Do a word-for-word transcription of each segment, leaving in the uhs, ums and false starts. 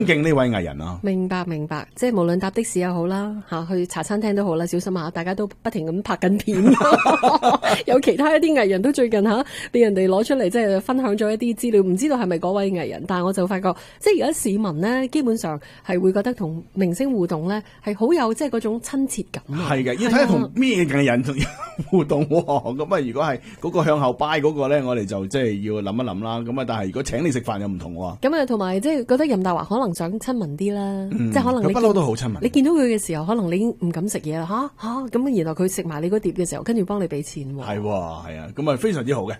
敬呢位藝人啊。 明白明白，即係無論搭的士又好啦，吓去茶餐廳都好啦，小心啊！大家都不停咁拍緊片，有其他一啲藝人都最近吓俾人哋攞出嚟，即係分享咗一啲資料，唔知道係咪嗰位藝人，但係我就發覺，即係而家市民呢，基本上係會覺得同明星互動咧係好有即係嗰種親切感啊。 係嘅，要睇下同咩藝人同互動喎。咁啊，如果係嗰個向後拜嗰個咧，我哋就即係要諗一諗啦。咁啊，但係如果請你食飯又唔同喎。 咁啊，同埋即係覺得任達華可能想親民啲啦，嗯、即係可能你不嬲都好親民。 你見到佢嘅時候，可能你已經唔敢食嘢啦，吓吓咁，然後佢食埋你嗰碟嘅時候，跟住幫你俾錢喎。 係喎，係啊，咁啊非常之好嘅。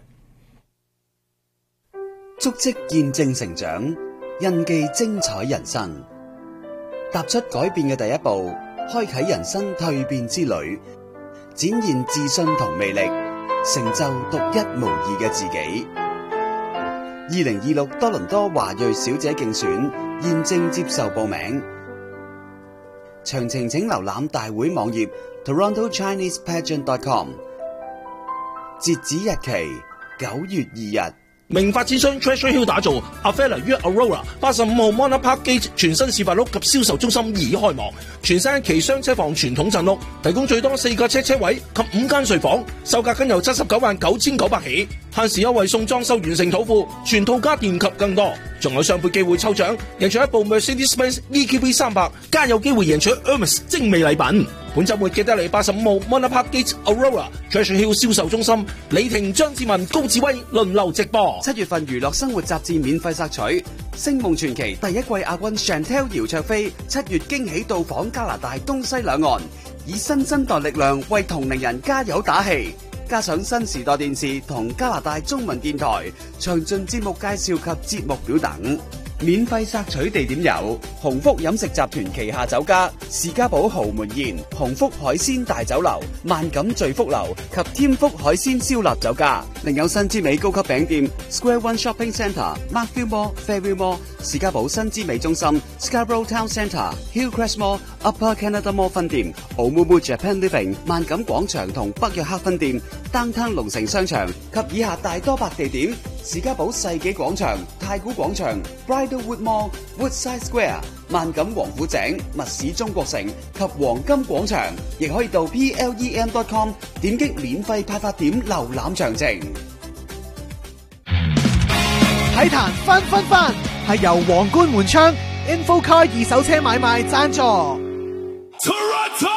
足跡見證成長，印記精彩人生。踏出改變嘅第一步，開啟人生蛻變之旅，展現自信同魅力，成就獨一無二嘅自己。二零二六多倫多華裔小姐競選現正接受報名，詳情請瀏覽大會網頁 toronto chinese pageant dot com。截止日期九月二日。 明發展商 Treasure Hill 打造 Avella 於 Aurora 八十五號 Mona Park Gate 全新示範屋及銷售中心已開幕，全新期雙車房傳統鎮屋，提供最多四架車車位及五間睡房，售價僅由七十九萬九千九百起，限時優惠送裝修完成土庫，全套家電及更多，仲有雙倍機會抽獎，贏取一部 Mercedes-Benz E Q B 三百，加有機會贏取 Hermes 精美禮品。本週末記得嚟八十五號 Mona Park Gate Aurora Treasure Hill 銷售中心，李婷、張志文、高志威輪流直播。 七月份娛樂生活雜誌免費索取，《星夢傳奇》第一季亞軍 Chantel 姚焯菲七月驚喜到訪加拿大東西兩岸，以新生代力量為同齡人加油打氣。加上新時代電視同加拿大中文電台詳盡節目介紹及節目表等。免費索取地點有鴻福飲食集團旗下酒家士嘉堡豪門宴、鴻福海鮮大酒樓、萬錦聚福樓及添福海鮮燒臘酒家，另有新之美高級餅店 Square One Shopping Centre、Markville Mall、Fairview Mall、士嘉堡新之美中心、Scarborough Town Centre、Hillcrest Mall、Upper Canada Mall 分店、Oumuamua Japan Living、萬錦廣場同北約克分店、Downtown 龍城商場及以下大多百地點。士嘉堡世紀廣場、太古廣場、Bridlewood Mall、Woodside Square、萬錦王府井、密市中國城及黃金廣場，亦可以到 P L E M dot com 點擊免費派發點瀏覽詳情。 體壇翻翻翻係由皇冠門窗 InfoCar 二手車買賣贊助。 Toronto!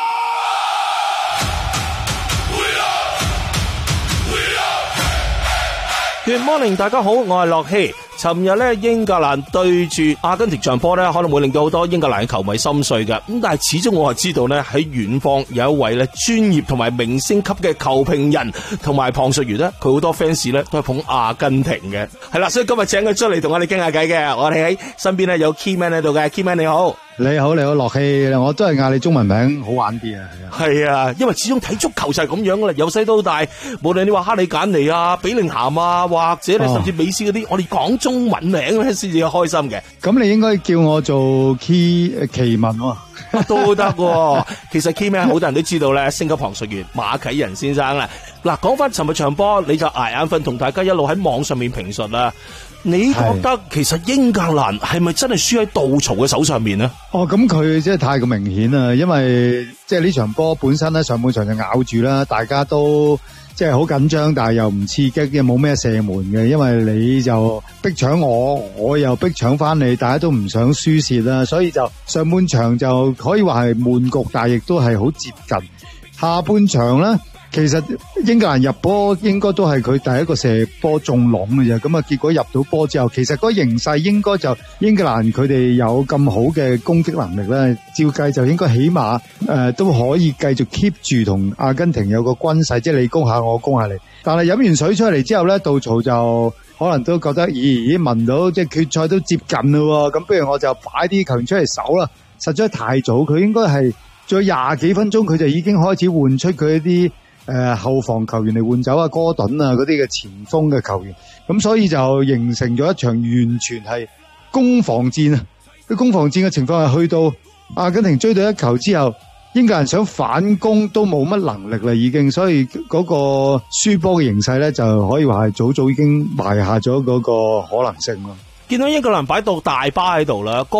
Good morning， 大家好，我係樂希。尋日咧，英格蘭對住阿根廷場波咧，可能會令到好多英格蘭嘅球迷心碎嘅。咁但係始終我係知道咧，喺遠方有一位咧專業同埋明星級嘅球評人同埋旁述員咧，佢好多 fans 咧都係捧阿根廷嘅。係啦，所以今日請佢出嚟同我哋傾下偈嘅。我哋喺身邊咧有 Keyman 喺度嘅 ，Keyman 你好。 你好，你好，樂希，我都係嗌你中文名好玩啲啊， 係啊，因為始終睇足球就係咁樣噶啦，由細到大，無論你話哈利簡尼啊、比寧咸啊，或者你甚至美斯嗰啲，哦、我哋講中文名咧先至開心嘅。 咁你應該叫我做 Key 奇文喎， 都得喎。其實 Keyman 好多人都知道咧，星級旁述員馬啟仁先生啦。嗱，講翻尋日場波，你就捱眼瞓同大家一路喺網上面評述啦。你覺得其實英格蘭係咪真係輸喺杜曹嘅手上面呢？ 哦，咁佢真係太過明顯啦，因為即係呢場波本身咧上半場就咬住啦，大家都即係好緊張，但係又唔刺激，又冇咩射門嘅，因為你就逼搶我，我又逼搶翻你，大家都唔想輸蝕啦，所以就上半場就可以話係悶局，但係亦都係好接近。下半場咧，其實英格蘭入波應該都係佢第一個射波中籠嘅啫，咁啊結果入到波之後，其實嗰形勢應該就英格蘭佢哋有咁好嘅攻擊能力咧，照計就應該起碼誒、呃、都可以繼續 keep 住同阿根廷有個均勢，即係你攻下我攻下你。但係飲完水出嚟之後咧，杜曹就可能都覺得咦咦聞到即係決賽都接近咯，咁不如我就擺啲球員出嚟守啦。實在太早，佢應該係仲有廿幾分鐘，佢就已經開始換出佢一啲。誒、呃，後防球員嚟換走啊，哥頓啊，嗰啲嘅前鋒嘅球員，咁所以就形成咗一場完全係攻防戰啊！啲攻防戰嘅情況係去到阿根廷追到一球之後，英格蘭想反攻都冇乜能力啦，已經，所以嗰個輸波嘅形勢咧，就可以話係早早已經埋下咗嗰個可能性咯。 見到英格蘭擺到大巴喺度啦。